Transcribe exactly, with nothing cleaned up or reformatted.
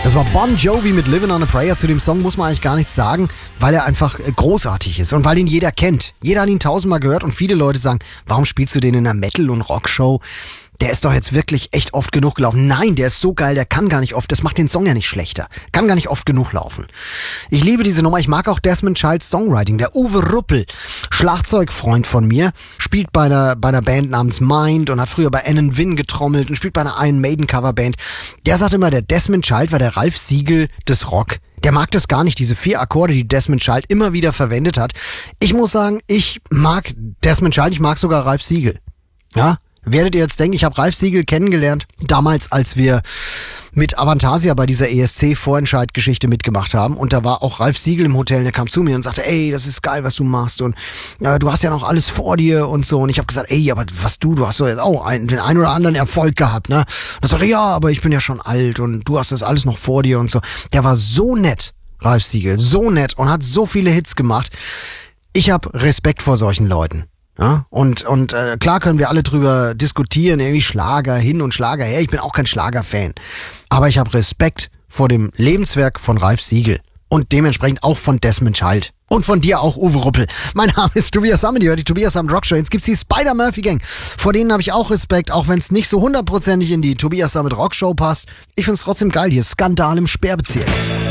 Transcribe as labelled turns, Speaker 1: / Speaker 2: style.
Speaker 1: Das war Bon Jovi mit Living on a Prayer. Zu dem Song muss man eigentlich gar nichts sagen, weil er einfach großartig ist und weil ihn jeder kennt. Jeder hat ihn tausendmal gehört und viele Leute sagen, warum spielst du den in einer Metal- und Rockshow? Der ist doch jetzt wirklich echt oft genug gelaufen. Nein, der ist so geil, der kann gar nicht oft. Das macht den Song ja nicht schlechter. Kann gar nicht oft genug laufen. Ich liebe diese Nummer. Ich mag auch Desmond Childs Songwriting. Der Uwe Ruppel, Schlagzeugfreund von mir, spielt bei einer, bei einer Band namens Mind und hat früher bei Ann and Win getrommelt und spielt bei einer Iron Maiden Coverband. Der sagt immer, der Desmond Child war der Ralf Siegel des Rock. Der mag das gar nicht, diese vier Akkorde, die Desmond Child immer wieder verwendet hat. Ich muss sagen, ich mag Desmond Child, ich mag sogar Ralf Siegel. Ja? Werdet ihr jetzt denken, ich habe Ralf Siegel kennengelernt, damals, als wir mit Avantasia bei dieser E S C-Vorentscheid-Geschichte mitgemacht haben. Und da war auch Ralf Siegel im Hotel, der kam zu mir und sagte, ey, das ist geil, was du machst. Und äh, du hast ja noch alles vor dir und so. Und ich habe gesagt, ey, aber was du, du hast doch jetzt auch ein, den einen oder anderen Erfolg gehabt, ne? Und er sagte, ja, aber ich bin ja schon alt und du hast das alles noch vor dir und so. Der war so nett, Ralf Siegel, so nett und hat so viele Hits gemacht. Ich habe Respekt vor solchen Leuten. Ja, und und äh, klar können wir alle drüber diskutieren, irgendwie Schlager hin und Schlager her. Ich bin auch kein Schlagerfan. Aber ich habe Respekt vor dem Lebenswerk von Ralf Siegel. Und dementsprechend auch von Desmond Child. Und von dir auch, Uwe Ruppel. Mein Name ist Tobias Sammet, ihr hört die Tobias Sammet Rockshow. Jetzt gibt's die Spider-Murphy-Gang. Vor denen habe ich auch Respekt, auch wenn es nicht so hundertprozentig in die Tobias Sammet Rockshow passt. Ich find's trotzdem geil, hier Skandal im Sperrbezirk.